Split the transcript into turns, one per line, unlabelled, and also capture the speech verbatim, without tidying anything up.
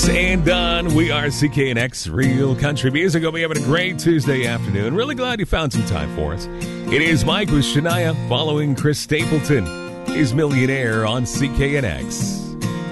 Brooks and Dunn. We are C K N X Real Country Music. Hope you're having a great Tuesday afternoon. Really glad you found some time for us. It is Mike with Shania following Chris Stapleton, is Millionaire on C K N X.